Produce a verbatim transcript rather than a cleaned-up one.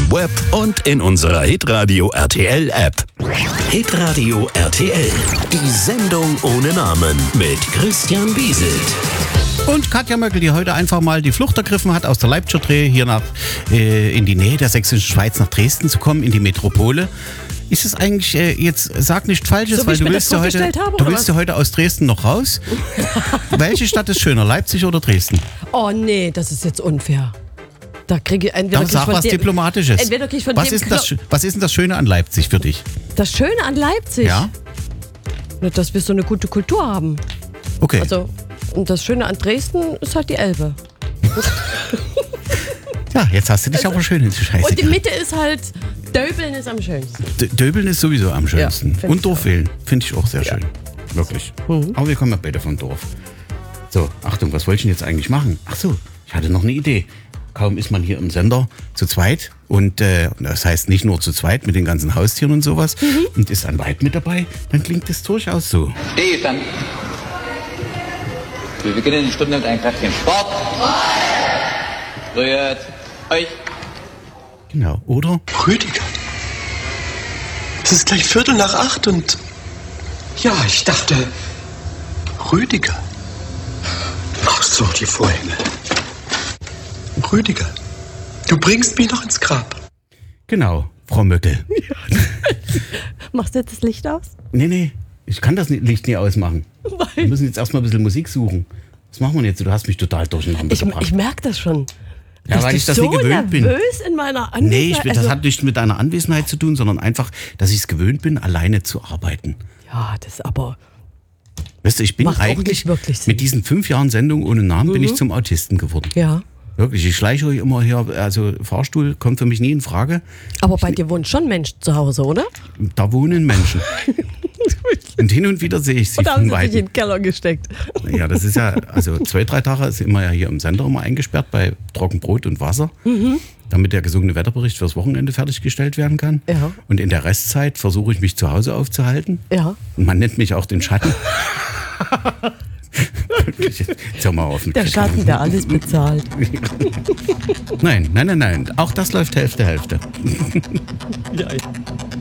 im Web und in unserer Hitradio R T L App. Hitradio R T L, die Sendung ohne Namen mit Christian Wieselt. Und Katja Möckel, die heute einfach mal die Flucht ergriffen hat, aus der Leipziger Dreh hier nach, äh, in die Nähe der sächsischen Schweiz nach Dresden zu kommen, in die Metropole. Ist es eigentlich, äh, jetzt sag nicht Falsches, so, weil du willst, ja heute, habe, du willst ja heute aus Dresden noch raus. Welche Stadt ist schöner, Leipzig oder Dresden? Oh nee, das ist jetzt unfair. Da kriege ich entweder Dann sag von was dem, Diplomatisches. Entweder krieg ich von was, dem ist denn das, was ist denn das Schöne an Leipzig für dich? Das Schöne an Leipzig? Ja? Na, dass wir so eine gute Kultur haben. Okay. Also, und das Schöne an Dresden ist halt die Elbe. Ja, jetzt hast du dich aber schön ins Scheiße. Und die Mitte ist halt, Döbeln ist am schönsten. D- Döbeln ist sowieso am schönsten. Ja, und Dorfwählen finde ich auch sehr Ja. schön. Wirklich. Mhm. Aber wir kommen ja beide vom Dorf. So, Achtung, was wollte ich denn jetzt eigentlich machen? Ach so, ich hatte noch eine Idee. Kaum ist man hier im Sender zu zweit und äh, das heißt nicht nur zu zweit mit den ganzen Haustieren und sowas Mhm. und ist ein Weib mit dabei, dann klingt es durchaus so. Stehstand. Wir beginnen die Stunde mit einem kräftigen Sport. Rührt euch. Genau, oder? Rüdiger. Es ist gleich Viertel nach acht und... Ja, ich dachte... Rüdiger. Ach so, die Vorhänge. Rüdiger, du bringst mich noch ins Grab. Genau, Frau Möckel. Machst du jetzt das Licht aus? Nee, nee, ich kann das Licht nie ausmachen. Wir müssen jetzt erstmal ein bisschen Musik suchen. Was machen wir jetzt? Du hast mich total durcheinander Ich, gebracht. ich merke das schon. Ja, dass weil du ich das so nie gewöhnt bin. nervös in meiner Anwesenheit. Nee, ich bin, das also, hat nichts mit deiner Anwesenheit zu tun, sondern einfach, dass ich es gewöhnt bin, alleine zu arbeiten. Ja, das ist aber... Weißt du, ich bin Macht auch eigentlich nicht wirklich Sinn. mit diesen fünf Jahren Sendung ohne Namen bin ich zum Autisten geworden. Ja. Wirklich, ich schleiche euch immer hier, also Fahrstuhl kommt für mich nie in Frage. Aber bei dir wohnen schon Menschen zu Hause, oder? Da wohnen Menschen. Und hin und wieder sehe ich sie Oder haben von sie dich in Weitem. den Keller gesteckt? Ja, das ist ja, also zwei, drei Tage ist immer ja hier im Sender immer eingesperrt bei Trockenbrot und Wasser, damit der gesungene Wetterbericht fürs Wochenende fertiggestellt werden kann. Ja. Und in der Restzeit versuche ich mich zu Hause aufzuhalten. Ja. Und man nennt mich auch den Schatten. Jetzt hör mal auf. Der Schatten, der alles bezahlt. Nein, nein, nein, nein. Auch das läuft Hälfte, Hälfte. Ja, ja.